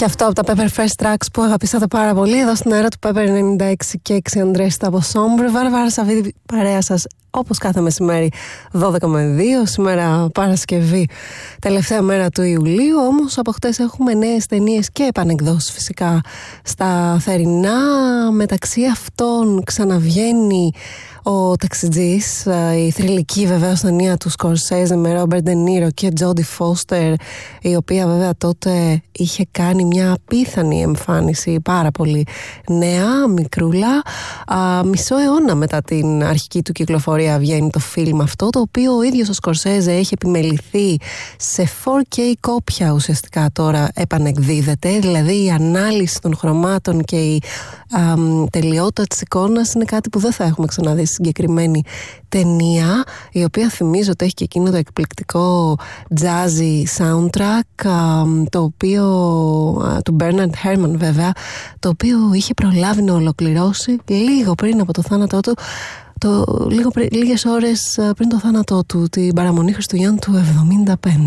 Και αυτό από τα Pepper First Tracks που αγαπήσατε πάρα πολύ εδώ στην αέρα του Pepper 96 και 6 Ανδρέστα από Σόμπρε. Βάρβαρα Σαββίδη, παρέα σας όπως κάθε μεσημέρι 12 με 2. Σήμερα Παρασκευή, τελευταία μέρα του Ιουλίου. Όμως από χτες έχουμε νέες ταινίες και επανεκδόσεις φυσικά στα θερινά. Μεταξύ αυτών ξαναβγαίνει ο Ταξιτζής, η θρυλική βεβαίως ταινία του Σκορσέζε με Ρόμπερτ Ντε Νίρο και Τζόντι Φώστερ, η οποία βέβαια τότε είχε κάνει μια απίθανη εμφάνιση, πάρα πολύ νέα, μικρούλα. Μισό αιώνα μετά την αρχική του κυκλοφορία βγαίνει το φιλμ αυτό, το οποίο ο ίδιος ο Σκορσέζε έχει επιμεληθεί σε 4K κόπια, ουσιαστικά τώρα επανεκδίδεται, δηλαδή η ανάλυση των χρωμάτων και η τελειότητα της εικόνας είναι κάτι που δεν θα έχουμε ξαναδεί στη συγκεκριμένη ταινία, η οποία θυμίζω ότι έχει και εκείνο το εκπληκτικό jazzy soundtrack, το οποίο του Bernard Herrmann βέβαια, το οποίο είχε προλάβει να ολοκληρώσει λίγο πριν από το θάνατό του, λίγες ώρες πριν το θάνατό του, την παραμονή Χριστουγέννων του 1975.